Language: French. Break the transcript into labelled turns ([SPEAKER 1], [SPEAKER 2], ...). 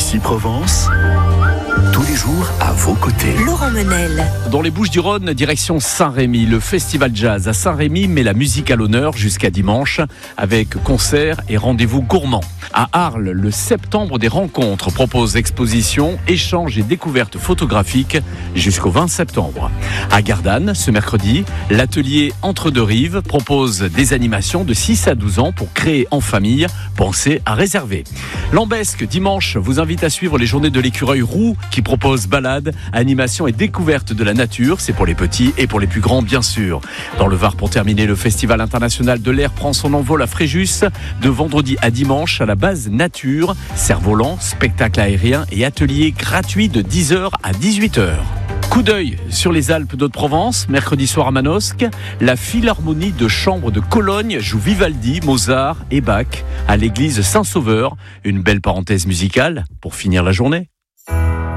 [SPEAKER 1] Ici Provence, tous les jours à vos côtés.
[SPEAKER 2] Laurent Menel.
[SPEAKER 3] Dans les Bouches-du-Rhône, direction Saint-Rémy. Le festival jazz à Saint-Rémy met la musique à l'honneur jusqu'à dimanche avec concerts et rendez-vous gourmands. À Arles, le septembre des rencontres propose expositions, échanges et découvertes photographiques jusqu'au 20 septembre. À Gardanne, ce mercredi, l'atelier Entre deux rives propose des animations de 6 à 12 ans pour créer en famille. Pensez à réserver. Lambesc, dimanche, vous invite à suivre les journées de l'écureuil roux qui propose balades, animations et découvertes de la nature. C'est pour les petits et pour les plus grands, bien sûr. Dans le Var, pour terminer, le Festival international de l'air prend son envol à Fréjus de vendredi à dimanche à la base nature. Cerf-volant, spectacle aérien et atelier gratuit de 10h à 18h. Coup d'œil sur les Alpes d'Haute-Provence, mercredi soir à Manosque, la Philharmonie de chambre de Cologne joue Vivaldi, Mozart et Bach à l'église Saint-Sauveur. Une belle parenthèse musicale pour finir la journée.